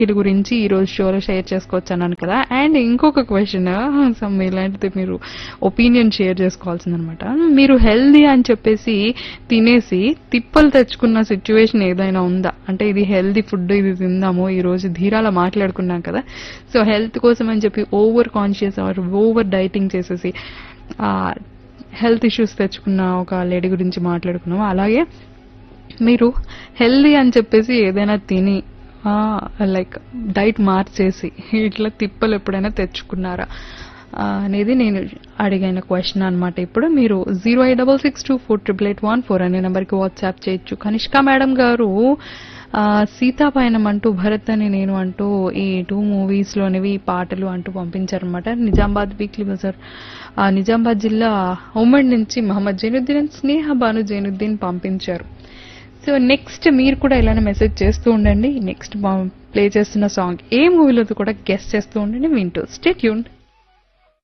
వీటి గురించి ఈ రోజు షోలో షేర్ చేసుకోవచ్చు అన్నాను కదా. అండ్ ఇంకొక క్వశ్చన్, సమ్ ఇలాంటిది మీరు ఒపీనియన్ షేర్ చేసుకోవాల్సిందనమాట. మీరు హెల్దీ అని చెప్పేసి తినేసి తిప్పలు తెచ్చుకున్న సిచ్యువేషన్ ఏదైనా ఉందా? అంటే ఇది హెల్దీ ఫుడ్, ఇది తిందాము, ఈ రోజు ధీరాల మాట్లాడుకున్నాం కదా. సో హెల్త్ కోసం అని చెప్పి over conscious are over dieting చేసేసి హెల్త్ ఇష్యూస్ తెచ్చుకున్న ఒక లేడీ గురించి మాట్లాడుకున్నాము. అలాగే మీరు హెల్దీ అని చెప్పేసి ఏదైనా తిని లైక్ డైట్ మార్చేసి ఇట్లా తిప్పలు ఎప్పుడైనా తెచ్చుకున్నారా అనేది నేను అడిగిన క్వశ్చన్ అనమాట. ఇప్పుడు మీరు 08662488814 అనే నెంబర్కి వాట్సాప్ చేయొచ్చు. కనిష్క మేడం గారు సీతాపయనం అంటూ, భరత్ అని నేను అంటూ ఈ 2 మూవీస్ లోనివి పాటలు అంటూ పంపించారనమాట. నిజామాబాద్ వీక్లీ బజార్ నిజామాబాద్ జిల్లా ఉమ్మడి నుంచి మహమ్మద్ జైనుద్దీన్ అండ్ స్నేహ బాను జైనుద్దీన్ పంపించారు. సో నెక్స్ట్ మీరు కూడా ఇలానే మెసేజ్ చేస్తూ ఉండండి. నెక్స్ట్ ప్లే చేస్తున్న సాంగ్ ఏ మూవీలో కూడా గెస్ట్ చేస్తూ ఉండండి. వింటూ స్టే ట్యూన్డ్.